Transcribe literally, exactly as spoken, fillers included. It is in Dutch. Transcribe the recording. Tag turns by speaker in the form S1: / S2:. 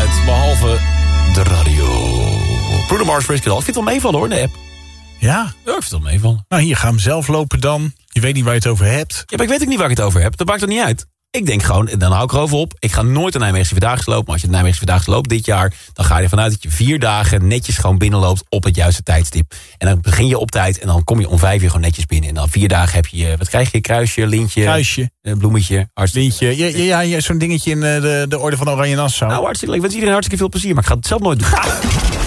S1: uit, behalve de radio. Bruno Mars, Risk It All. Ik vind het wel meevallen hoor, in de app.
S2: Ja?
S1: Ja, ik vind het wel meevallen.
S2: Nou, hier, ga hem zelf lopen dan. Je weet niet waar je het over hebt.
S1: Ja, maar ik weet ook niet waar ik het over heb. Dat maakt er niet uit. Ik denk gewoon, en dan hou ik erover op. Ik ga nooit de Nijmeegse Vierdaagse lopen. Maar als je de Nijmeegse Vierdaagse loopt dit jaar, dan ga je ervan uit dat je vier dagen netjes gewoon binnenloopt op het juiste tijdstip. En dan begin je op tijd en dan kom je om vijf uur gewoon netjes binnen. En dan vier dagen heb je, wat krijg je? Kruisje, lintje,
S2: Kruisje,
S1: eh, bloemetje, hartstikke.
S2: lintje. Ja, ja, ja, zo'n dingetje in de, de Orde van Oranje Nassau.
S1: Nou, hartstikke leuk. Ik wens iedereen hartstikke veel plezier, maar ik ga het zelf nooit doen.